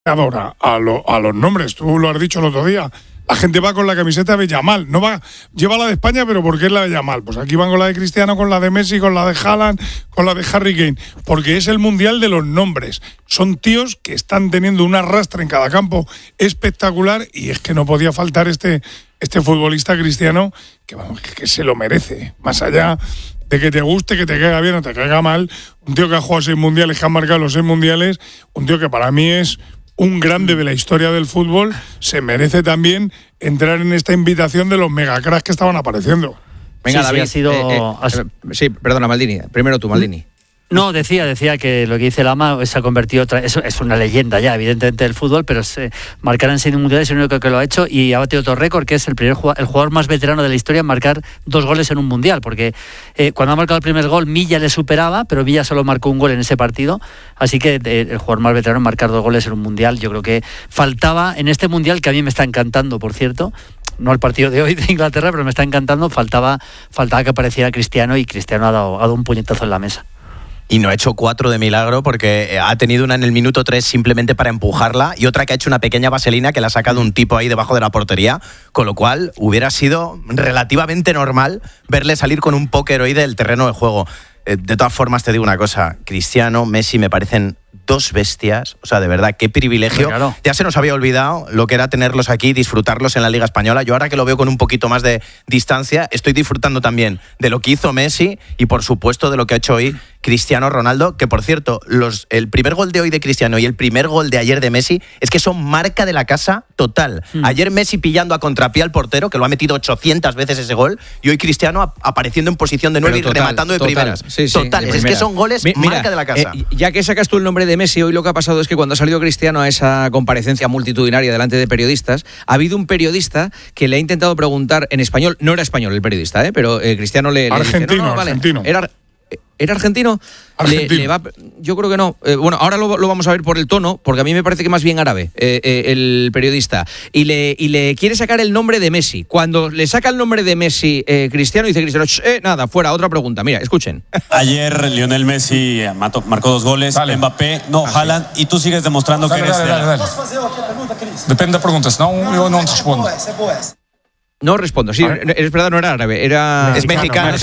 Ahora, a los nombres, tú lo has dicho el otro día. La gente va con la camiseta de Yamal, lleva la de España, pero ¿por qué es la de Yamal? Pues aquí van con la de Cristiano, con la de Messi, con la de Haaland, con la de Harry Kane, porque es el mundial de los nombres. Son tíos que están teniendo un arrastre en cada campo espectacular y es que no podía faltar este futbolista Cristiano que se lo merece, más allá de que te guste, que te caiga bien o te caiga mal. Un tío que ha jugado 6 mundiales, que ha marcado los 6 mundiales, un tío que para mí es un grande de la historia del fútbol, se merece también entrar en esta invitación de los megacracks que estaban apareciendo. Venga, David, ha sido... sí, perdona, Maldini. Primero tú, Maldini. No, decía que lo que dice Lama se ha convertido es una leyenda ya, evidentemente, del fútbol, pero marcar en 6 mundiales es el único que lo ha hecho y ha batido otro récord, que es el jugador más veterano de la historia en marcar 2 goles en un mundial, porque cuando ha marcado el primer gol, Milla le superaba, pero Villa solo marcó un gol en ese partido, así que el jugador más veterano en marcar 2 goles en un mundial, yo creo que faltaba en este mundial, que a mí me está encantando, por cierto, no el partido de hoy de Inglaterra, pero me está encantando, faltaba que apareciera Cristiano, y Cristiano ha dado un puñetazo en la mesa. Y no ha hecho 4 de milagro, porque ha tenido una en el minuto 3 simplemente para empujarla y otra que ha hecho una pequeña vaselina que le ha sacado un tipo ahí debajo de la portería, con lo cual hubiera sido relativamente normal verle salir con un póker hoy del terreno de juego. De todas formas te digo una cosa, Cristiano, Messi me parecen 2 bestias, o sea, de verdad, qué privilegio. Claro. Ya se nos había olvidado lo que era tenerlos aquí, disfrutarlos en la Liga Española. Yo ahora que lo veo con un poquito más de distancia, estoy disfrutando también de lo que hizo Messi y por supuesto de lo que ha hecho hoy Cristiano Ronaldo, que por cierto, el primer gol de hoy de Cristiano y el primer gol de ayer de Messi es que son marca de la casa total. Ayer Messi pillando a contrapié al portero, que lo ha metido 800 veces ese gol, y hoy Cristiano apareciendo en posición de 9 y rematando de primeras. Sí, total, es que son goles marca de la casa. Ya que sacas tú el nombre de Messi, hoy lo que ha pasado es que cuando ha salido Cristiano a esa comparecencia multitudinaria delante de periodistas, ha habido un periodista que le ha intentado preguntar en español, no era español el periodista, pero Cristiano le argentino, dice, no, vale, argentino. ¿Era argentino? Yo creo que no. Bueno, ahora lo vamos a ver por el tono, porque a mí me parece que más bien árabe el periodista. Y le quiere sacar el nombre de Messi. Cuando le saca el nombre de Messi, Cristiano, dice Cristiano, nada, fuera, otra pregunta. Mira, escuchen. Ayer Lionel Messi marcó 2 goles, dale. Mbappé, Haaland, y tú sigues demostrando que eres... Dale. Depende de preguntas, no, yo no respondo. No respondo, sí, es verdad, no era árabe, es mexicano.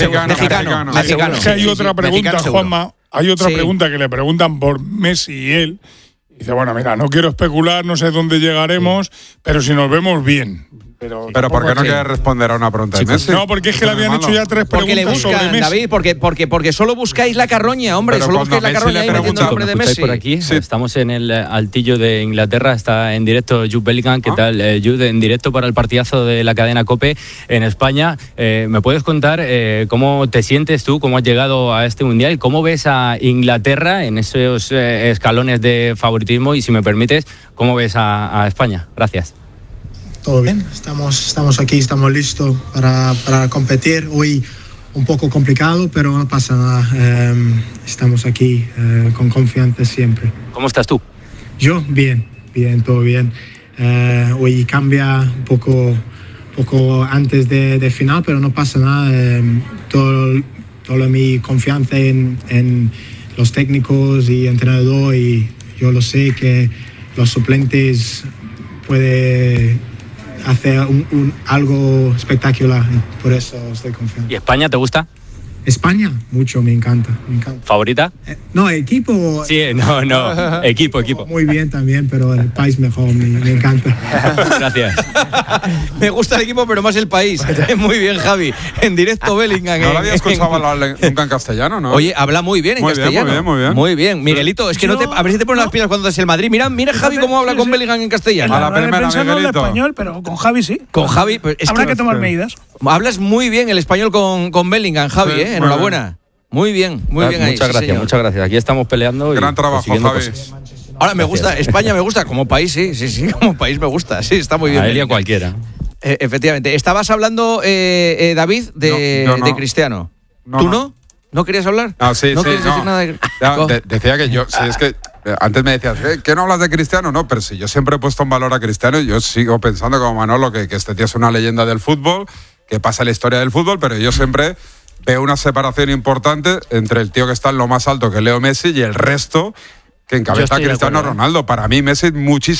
Es que hay otra pregunta, Juanma, pregunta que le preguntan por Messi y él. Dice, bueno, mira, no quiero especular, no sé dónde llegaremos, pero si nos vemos bien. Pero ¿por qué no quiere responder a una pregunta de Messi? No, porque es que le habían hecho ya 3 preguntas le buscan, sobre Messi. David, porque solo buscáis la carroña, hombre, pero solo buscáis la carroña ahí metiendo el nombre de Messi. Por aquí, estamos en el altillo de Inglaterra, está en directo Jude Bellingham. ¿Qué tal, Jude? En directo para el partidazo de la cadena COPE en España. ¿Me puedes contar cómo te sientes tú, cómo has llegado a este mundial? ¿Cómo ves a Inglaterra en esos escalones de favoritismo? Y si me permites, ¿cómo ves a España? Gracias. Todo bien, estamos aquí, estamos listos para competir. Hoy un poco complicado, pero no pasa nada. Estamos aquí con confianza siempre. ¿Cómo estás tú? Yo, bien, todo bien. Hoy cambia un poco antes de final, pero no pasa nada. Toda mi confianza en los técnicos y entrenador, y yo lo sé que los suplentes pueden hacer algo espectacular, por eso estoy confiado. ¿Y España te gusta? España, mucho, me encanta. ¿Favorita? No, equipo. Sí, no, equipo. Muy bien también, pero el país mejor, me encanta. Gracias. Me gusta el equipo, pero más el país. Muy bien, Javi. En directo Bellingham. No lo había escuchado hablar nunca en castellano, ¿no? Oye, habla muy bien en castellano. Muy bien. Miguelito, es que a ver si te pones las pilas cuando es el Madrid. Mira Javi cómo habla con Bellingham en castellano. A la primera, Miguelito. Español, pero con Javi sí. Con Javi. Habrá que tomar medidas. Hablas muy bien el español con Bellingham, Javi, enhorabuena. Muy bien ahí. Muchas gracias. Aquí estamos peleando. Gran trabajo, Javi. Cosas. Ahora me gusta, España me gusta, como país, sí, como país me gusta, sí, está muy bien. Aelia cualquiera. Efectivamente. Estabas hablando, David, de Cristiano. ¿Tú no? ¿No querías hablar? Sí. ¿No quieres decir nada de decía que yo, si es que antes me decías, ¿qué no hablas de Cristiano? No, pero si yo siempre he puesto en valor a Cristiano, yo sigo pensando como Manolo que este tío es una leyenda del fútbol, que pasa la historia del fútbol, pero yo siempre veo una separación importante entre el tío que está en lo más alto, que es Leo Messi, y el resto que encabeza a Cristiano Ronaldo. Para mí Messi muchísimo